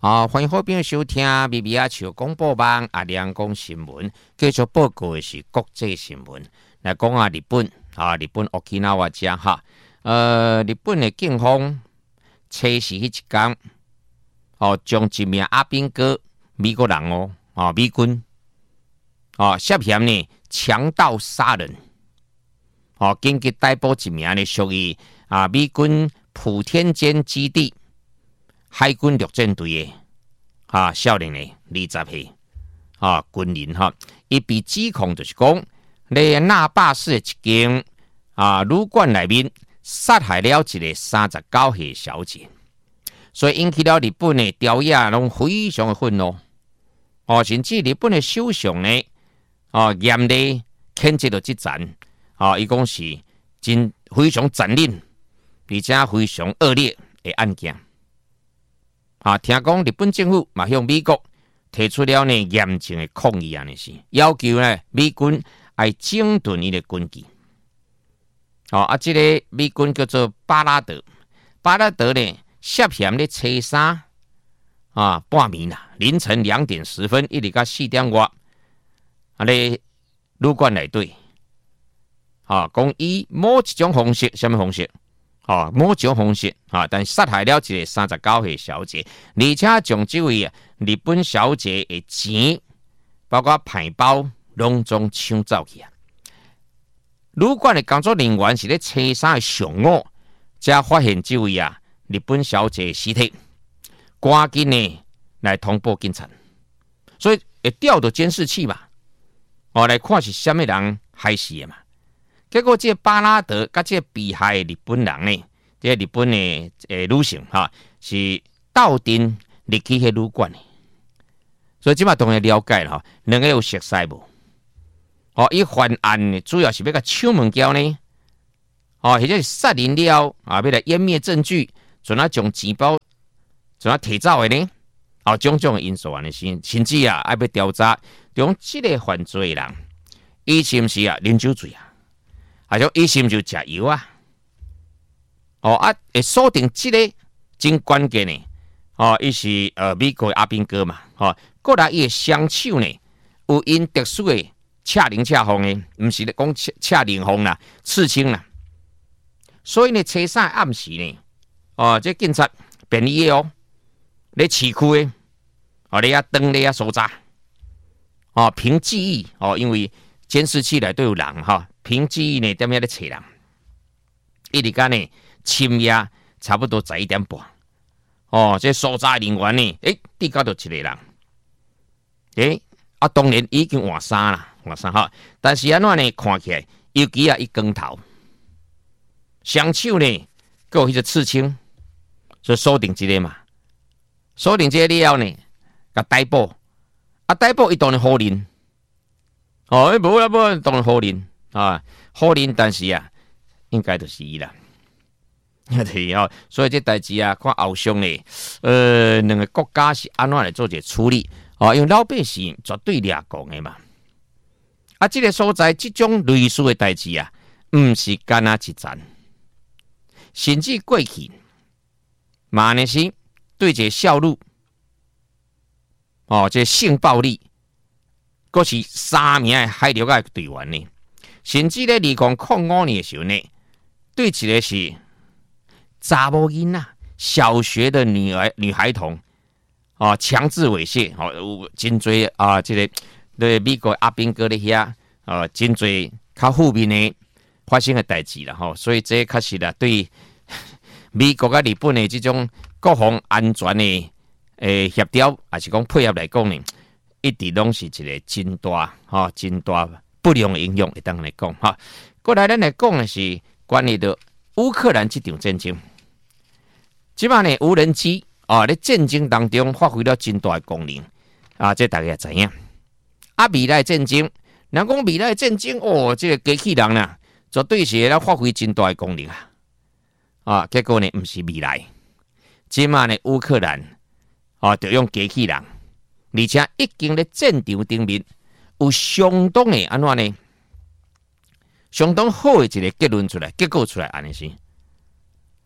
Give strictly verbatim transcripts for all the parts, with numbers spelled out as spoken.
啊，欢迎好朋友收听B B R球广播网阿亮讲新闻，继续报告的是国际新闻。来讲啊，日本啊，日本 Okinawa 家哈，呃，日本的警方测试迄一天，哦，将一名阿兵哥美国人哦，啊，美军，哦，涉嫌呢强盗杀人，哦，紧急逮捕一名呢属于啊美军普天间基地海军陆战队的啊少年的二十岁啊军人哈，伊被指控就是讲。咧那霸市一间啊旅馆内面杀害了一个三十九岁小姐，所以引起了日本的调查拢非常的愤怒。哦，甚至日本的首相呢，哦严厉谴责了这战，哦，伊讲是真非常残忍，而且非常恶劣的案件。啊，听讲日本政府嘛向美国提出了呢严正的抗议安尼是，要求呢美军。来整顿伊的军纪，哦啊，这个美军叫做巴拉德，巴拉德呢涉嫌咧车衫啊，半暝啦，凌晨两点十分，一直到四点外，啊咧旅馆内底，啊，讲以某一种方式，什么方式？啊，某一种方式啊，但杀害了一个三十九岁小姐，而且将这位日本小姐的钱，包括牌包。拢总抢走去啊！旅馆的工作人员是咧车衫的上午，才发现这位啊日本小姐的尸体，赶紧呢来通报警察，所以会调到监视器嘛，哦来看是什么人害死的嘛。结果这个巴拉德甲这个被害的日本人呢，这个日本的诶女性哈是斗阵入去迄旅馆的，所以即马当然了解了哈，两个有熟悉无？哦，伊犯案呢，主要是要甲抢物件呢，哦，或者是杀人了啊，要来湮灭证据，准啊将钱包准啊摕走的呢，哦，种种的因素安尼先，甚至啊，爱要调查，用这个犯罪人，伊是毋是啊啉酒醉啊，还是伊是毋是食药啊？哦啊，会锁定这个真关键呢，哦，伊是呃美国的阿兵哥嘛，哦，过来伊的双手呢，有因特殊的。恰灵恰风的，唔是咧讲恰恰灵风啦，刺青啦。所以呢，车衫暗时呢，哦，这警察便衣的哦，咧市区的，哦，咧遐登咧遐搜查，哦，凭记忆哦，因为监视器内都有人哈，凭记忆呢，踮遐咧找人，一直间呢，深夜差不多十一点半，哦，这搜查人员呢，诶，地到到一个人，诶，啊，当然已经换衫啦。换衫哈，但是安怎呢？看起来，尤其啊一光头，双手呢，还有迄个刺青，所以锁定这个嘛，锁定这个了呢，甲逮捕，啊逮捕伊当然好认，哦，无啦无，当然好认啊，好认，但是啊，应该就是伊啦，对哦，所以这代志啊，看后续呢，呃，两个国家是安怎来做一个处理啊？因为老百姓绝对俩讲的嘛。啊，这个所在，这种类似的代志啊，唔是干那一站，甚至过去，嘛呢是对这少女，哦，这性暴力，嗰是三名海陆嘅队员呢，甚至咧二零零五年的时候呢，对一个是查某囡仔，小学的女儿女孩童，哦，强制猥亵，哦，有真多啊，这个。对美国阿兵哥咧遐，呃，真侪较负面的发生的代志啦，吼，所以这确实啦，对美国甲日本的这种国防安全的诶协调，还是讲配合来讲呢，一直拢是一个真大，吼，真大不良的影响。会当来讲，哈，过来咱来讲的是关于到乌克兰这场战争，即摆呢无人机啊，咧战争当中发挥了真大的功能啊，这大家也知影。啊，未来战争，人讲未来战争哦，这个机器人呐，绝对是会发挥真大的功能啊！啊，结果呢，不是未来，即马呢，乌克兰啊，就用机器人，而且已经咧战场顶面有相当的安怎呢？相当好的一个结论出来，结果出来安尼是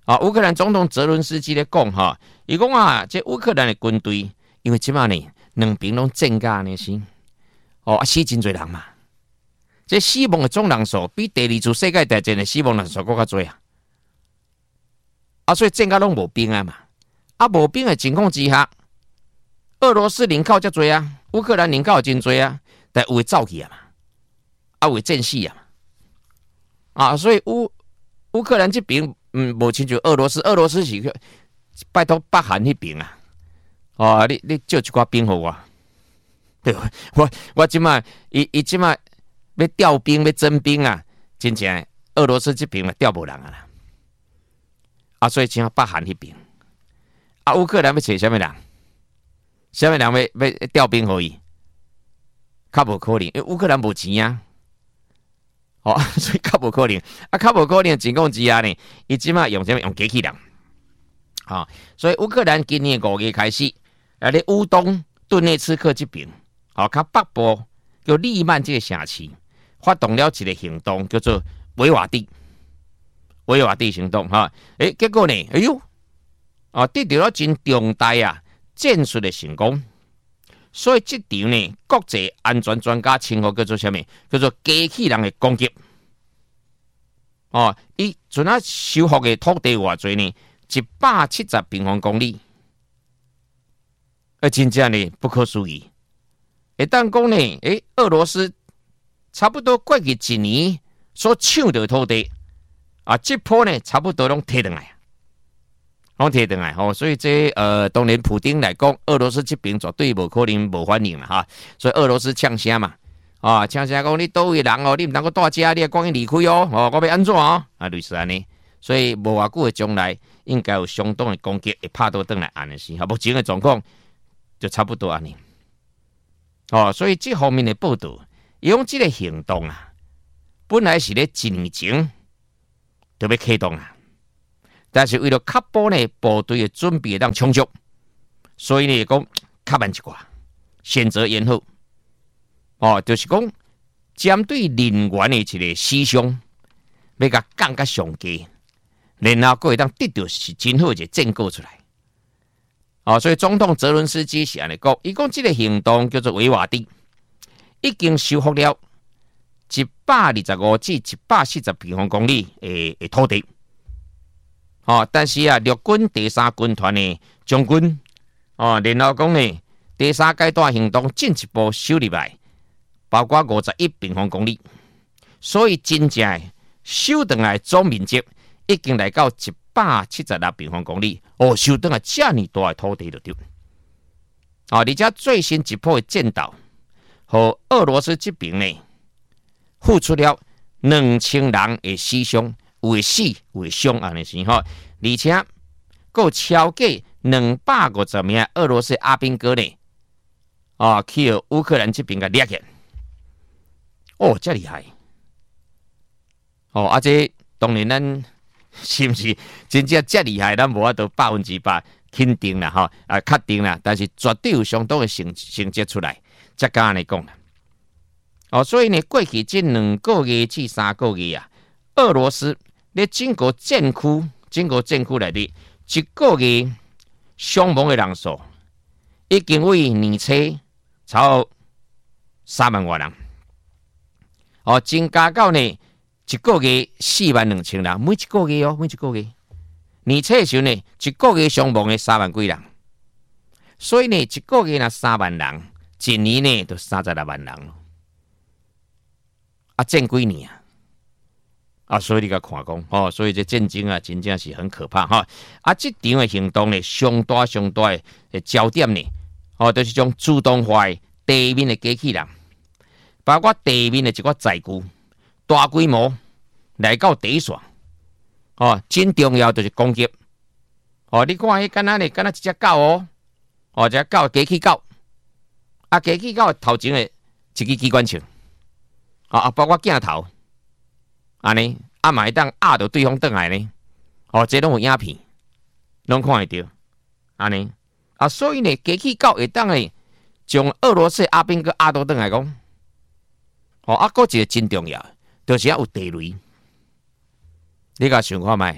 啊，乌克兰总统泽伦斯基咧讲哈，伊讲啊，这乌克兰的军队，因为即马呢，两边拢战甲呢是，哦，死真侪人嘛。这死亡的总人数比第二次世界大战的死亡人数更较多啊！啊，所以战甲拢无兵啊嘛，啊无兵的情况之下，俄罗斯人口遮多啊，乌克兰人口真多啊，但有会走去啊嘛，啊有会战死啊嘛，啊，所以乌乌克兰这边嗯无亲像俄罗斯，俄罗斯是拜托北韩那边啊，哦，你你借一寡兵互我，对吧？我我即马伊伊即马。要调兵要征兵啊，真正俄罗斯这边嘛调无人啊啦，啊，所以只好北韩那边，啊，乌克兰要找什么人？什么人要要调兵互伊？较无可能，因为乌克兰无钱啊，哦，所以较无可能，啊，较无可能的情况之下呢，伊即马用什么用机器人？啊、哦，所以乌克兰今年五月开始，啊，咧乌东顿涅茨克这边，哦，较北部叫利曼这个城市。发动了一个行动，叫做维瓦蒂维瓦蒂行动哈。诶，结果呢，哎呦，啊，得到了真重大啊战术的成功。所以这场呢，国际安全专家称呼叫做什么？叫做机器人的攻击。哦，伊阵啊收复的土地有偌济呢？一百七十平方公里，啊，真正呢不可思议。会当讲呢，诶，俄罗斯。差不多过去一年所抢到土地啊，这波呢差不多拢摕回来，拢摕回来吼。所以这呃，当然普丁来讲，俄罗斯这边绝对无可能无反应啦哈。所以俄罗斯呛声嘛，啊，呛声讲你倒位人哦，你唔能够带遮，你要赶紧离开哦，哦，我要安怎哦？啊，类似安尼。所以无偌久的将来，应该有相当的攻击会拍倒转来安尼是。哈，目前的状况就差不多安尼。哦，所以这方面的报道。用这个行动啊，本来是咧一年前就要启动啊，但是为了确保呢部队的准备当充足，所以呢讲较慢一寡，选择延后。哦，就是讲针对人员的一个思想，要甲降甲上低，然后佫会当得到是真好一个战果出来。哦，所以总统泽伦斯基是安尼讲，伊讲这个行动叫做维瓦蒂。已经收复了一百二十五至一百四十平方公里的的土地，哦，但是啊，陆军第三军团的将军，哦，然后讲呢，第三阶段行动进一步收入来，包括五十一平方公里，所以真正收回来总面积已经来到一百七十六平方公里，哦，收回来这么大的土地就对，啊、哦，而且最新一波的战斗。和俄罗斯这边呢，付出了两千人的死伤，有的死，有的伤，安尼是吼。而且，够超过两百五十名俄罗斯阿兵哥呢，啊，去乌克兰这边给掠去。哦，这厉害！哦，啊，这当然咱是不是真正这厉害？咱无法度百分之百肯定啦，哈，啊，确定啦，但是绝对有相当的成成绩出来。才敢安尼讲啦，哦，所以呢，过去这两个月至三个月啊，俄罗斯咧整个战区、整个战区内底，一个月伤亡的人数已经为年初超三万多人，哦，增加到呢一个月四万两千人，每一个月哦，每一个月年初的时候呢，一个月伤亡的三万几人，所以呢，一个月那三万人。一年呢，就三十六万人咯，啊，战几年啊？啊，所以你甲看讲，哦，所以这战争啊，真正是很可怕哈、哦。啊，这场的行动呢，上大上大的焦点呢，哦，就是种自动化的地面的机器人，包括地面的一个载具，大规模来到第一线，哦，真重要就是攻击。哦，你看迄敢若呢，敢若一只狗哦，哦，一只狗机器狗。啊，机器狗头前的一支机关枪，啊啊，包括镜头，安尼啊，嘛会当压到对方倒来呢。哦，这拢有影片，拢看会到，安尼啊，所以呢，机器狗会当呢，将俄罗斯阿兵哥压倒倒来讲，哦，啊，搁一个真重要，就是要有地雷。你甲想看觅，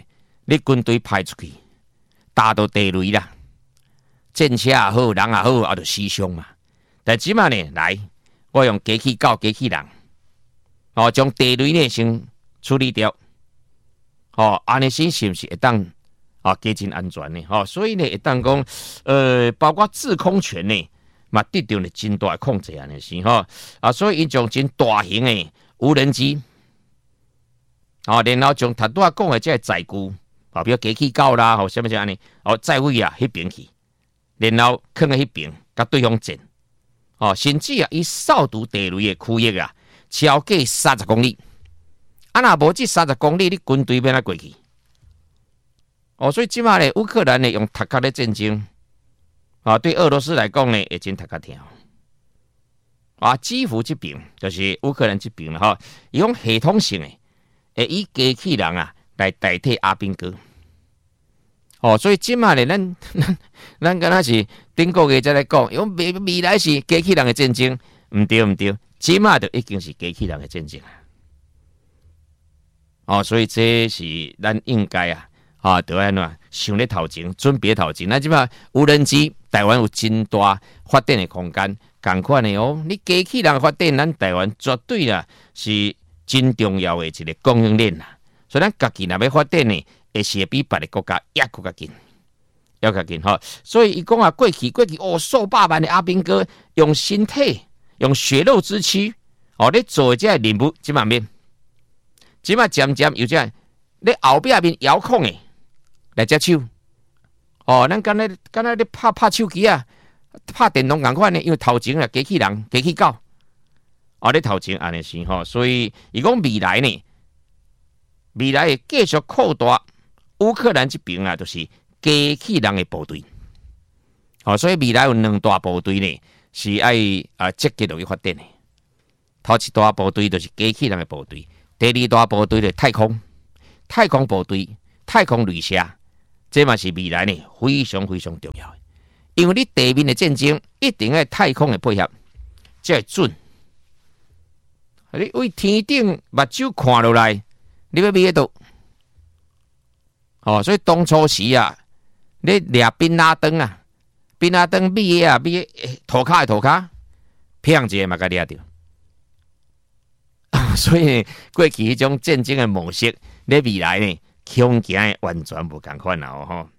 你军队派出去，打到地雷啦，战车也好，人也好，啊，就死伤嘛。但即马呢，来，我用机器狗、机器人，哦，将地雷呢先处理掉，哦，安尼先是毋是会当啊加真安全呢？哦，所以呢，会当讲，呃，包括制空权呢，嘛得到了真大的控制安尼是吼，啊，所以伊将真大型的无人机，哦，然后将头拄仔讲的这载具。啊，比如机器狗啦，吼，什么啥安尼，哦，载位啊，迄边去，然后放喺迄边，甲对方战，哦，甚至啊，伊扫除地雷的区域啊，超过三十公里，啊，若无这三十公里，你军队要哪过去？哦，所以即马咧，乌克兰咧用塔克咧战争，啊，对俄罗斯来讲咧，会真塔克疼。啊，基辅这边就是乌克兰这边啦，吼，伊用系统性的，会以机器人啊来代替阿兵哥。哦，所以即马咧，咱咱咱敢若是顶个月才来讲，因为未未来是机器人的战争，毋对毋对，即马就已经是机器人的战争啊！哦，所以这是咱应该啊，啊，得安怎想咧头前，准备头前。咱即马无人机，台湾有真大发展的空间，共款的哦。你机器人发展，咱台湾绝对啊是真重要的一个供应链啦。所以咱家己若要发展呢？会是比别的国家也更加紧，也更加紧哈。所以伊讲啊，过去过去哦，数百万的阿兵哥用身体、用血肉之躯哦，咧做这任务，即嘛面，即嘛渐渐有这咧后壁面遥控的来接手哦。咱敢若敢若咧拍拍手机啊，拍电动共款呢，因为头前啊机器人、机器狗哦，咧头前安尼是吼。所以伊讲未来呢，未来会继续扩大。乌克兰这边啊，就是机器人的部队，哦，所以未来有两大部队呢，是爱啊积极落去发展的。头一大部队就是机器人的部队，第二大部队就是太空太空部队、太空旅社，这嘛是未来呢非常非常重要的。因为你地面的战争一定要太空的配合，才会准。你为天顶目睭看落来，你要咩到？哦，所以当初时啊，你掠宾拉登啊，宾拉登毕业啊，毕业涂骹的涂骹，骗一个嘛，甲掠着。所以过去迄种战争的模式，你未来呢，恐惊完全无共款啦，吼。